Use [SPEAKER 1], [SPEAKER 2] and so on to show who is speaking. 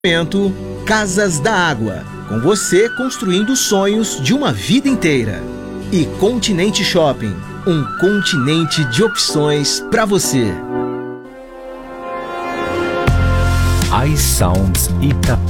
[SPEAKER 1] Casas da Água, com você construindo sonhos de uma vida inteira. E Continente Shopping, um continente de opções para você.
[SPEAKER 2] iSounds Itapema.